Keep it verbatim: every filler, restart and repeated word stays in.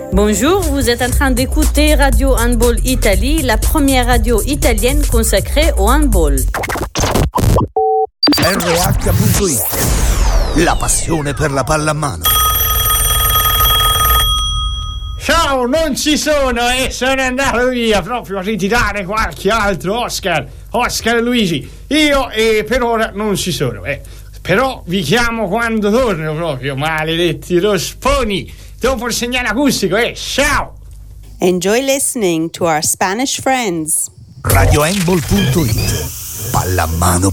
Bonjour, vous êtes en train d'écouter Radio Handball Italie, la première radio italienne consacrée au handball. R H punto it, la passione per la pallamano. Ciao, non ci sono e eh, sono andato via proprio a ritirare qualche altro Oscar, Oscar e Luigi. Io eh, per ora non ci sono, eh. Però vi chiamo quando torno proprio, maledetti rosponi. Dopo il segnale acustico, eh, ciao! Enjoy listening to our Spanish friends. Radio Handball punto it, pallamano